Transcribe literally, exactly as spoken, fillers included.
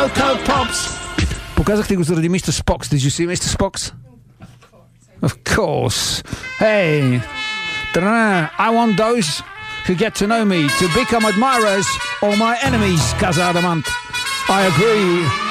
Cocoa Pops. Показах ти го заради мистер Spock. Did you see mister Spock? Of course. Hey. Ta-da. I want those who get to know me to become admirers or my enemies, Casa Adamant. I agree.